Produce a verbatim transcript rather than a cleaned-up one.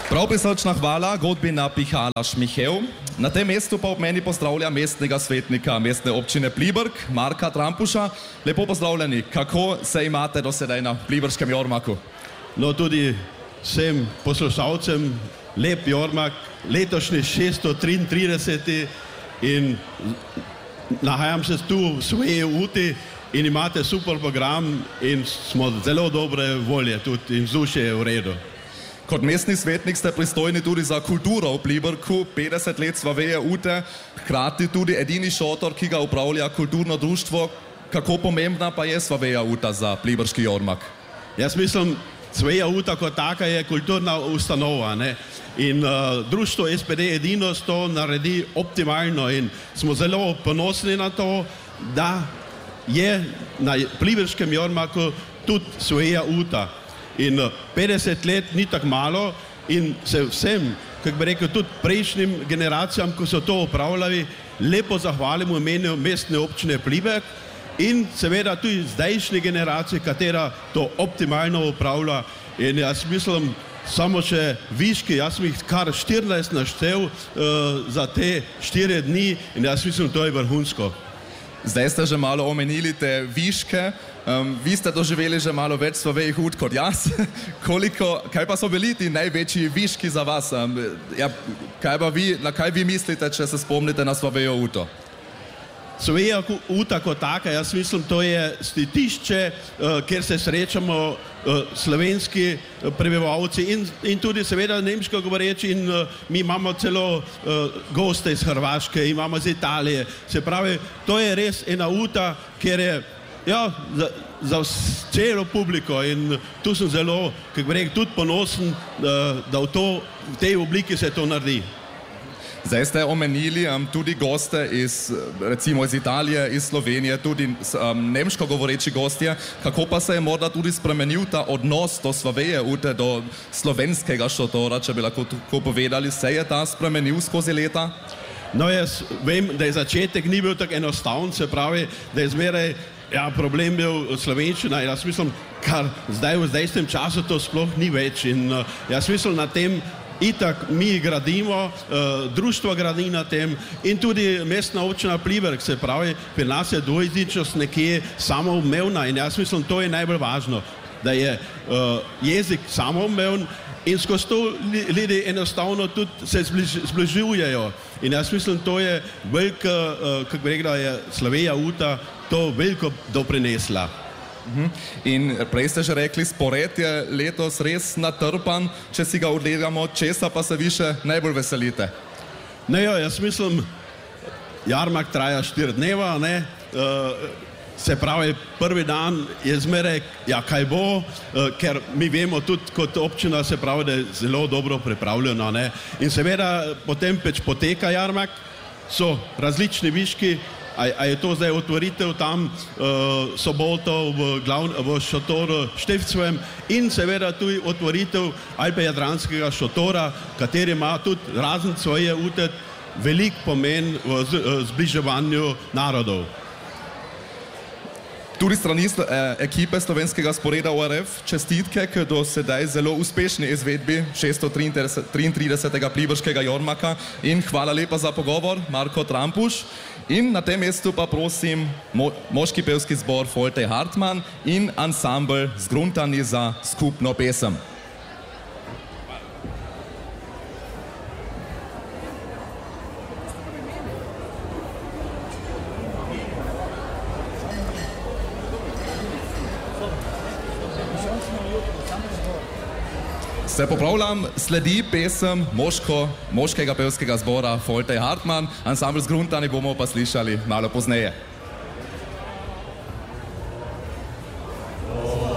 Prav prisrčna hvala godbina Pihala Šmichev. Na tem mestu pa ob meni pozdravlja mestnega svetnika mestne občine Pliberk, Marka Trampuša. Lepo pozdravljeni. Kako se imate do sedaj na pliberskem jormaku? No, tudi vsem poslušalcem lep jormak, letošnji šeststo triintrideseti in nahajam se tu v svoji uti in imate super program in smo zelo dobre volje tudi in vzdušje je v redu. Kot mestni svetnik ste pristojni tudi za kulturo v Pliberku, petdeset let Svaveje ute, hkrati tudi edini šotor, ki ga upravlja kulturno društvo. Kako pomembna pa je Svaveja uta za pliberški jormak? Jaz mislim, Svaveja uta kot taka je kulturna ustanova, ne? In uh, društvo S P D Edinost to naredi optimalno in smo zelo ponosni na to, da je na pliberskem jormaku tudi Svaveja uta. In petdeset let ni tako malo in se vsem, kako bi rekel, tudi prejšnjim generacijam, ko so to upravljali, lepo zahvalim v imenu mestne občine Pliberk in seveda tudi zdajšnji generaciji, katera to optimalno upravlja. In jaz mislim, samo še viški, jaz sem jih kar štirinajst naštel uh, za te štiri dni in jaz mislim, to je vrhunsko. Zdaj ste že malo omenili te viške. Um, vi ste doživeli že malo več Svavejih ut kot jaz. Koliko, kaj pa so bili ti največji viški za vas? Um, ja, kaj pa vi, na kaj vi mislite, če se spomnite na Svavejo uto? Svaveja uta kot taka, jaz mislim, to je stitišče, uh, kjer se srečamo uh, slovenski uh, prebivalci in, in tudi seveda nemško govoreči in uh, mi imamo celo uh, goste iz Hrvaške, imamo iz Italije. Se pravi, to je res ena uta, kjer je ja, za, za celo publiko in tu sem zelo, kako bi rekel, tudi ponosen, da, da v, to, v tej obliki se to naredi. Zdaj ste omenili um, tudi goste iz, recimo iz Italije, iz Slovenije, tudi um, nemško govoreči gostje. Kako pa se je morda tudi spremenil ta odnos do Svaveje ute, do slovenskega šotora, če bi lahko tako povedali, se je ta spremenil skozi leta? No, jaz vem, da je začetek ni bil tako enostaven, se pravi, da je zmeraj ja, problem bil slovenščina. Jaz mislim, kar zdaj v zdajstem času to sploh ni več in uh, jaz mislim na tem, itak mi gradimo, uh, društvo gradi na tem in tudi mestna občina Pliberk, se pravi, pri nas je dvojezičnost nekje samoumevna in jaz mislim, to je najbolj važno, da je uh, jezik samoumeven in skozi to ljudje enostavno tudi se zbliž, zbližujejo. In jaz mislim, to je velika, uh, kako bi rekla, je Svaveja uta to veliko doprinesla. Uh-huh. In prej ste že rekli, spored je letos res natrpan, če si ga odlegamo, česa pa se vi še najbolj veselite? Ne, jo, jaz mislim, jarmak traja štiri dneva, ne, uh, se pravi, prvi dan je zmeraj, ja, kaj bo, uh, ker mi vemo tudi kot občina, se pravi, da je zelo dobro pripravljeno, ne, in seveda potem peč poteka jarmak, so različni viški. A, a je to zdaj otvoritev tam uh, soboto v, glavn, v šotoru Števcovem in seveda tudi otvoritev Alpe Jadranskega šotora, kateri ima tudi razen svoje ute velik pomen v z, zbliževanju narodov. Tudi strani eh, ekipe slovenskega sporeda O R F čestitke k do sedaj zelo uspešni izvedbi šeststo triintridesetega pliberškega jormaka in hvala lepa za pogovor, Marko Trampuš. In na tem mestu pa prosim mo moški pevski zbor Folte Hartmann in ansambl Zgruntani za skupno pesem. Se popravljam, sledi pesem moško, moškega pevskega zbora Folte Hartmann, ansambl Zgruntani bomo pa slišali malo pozneje.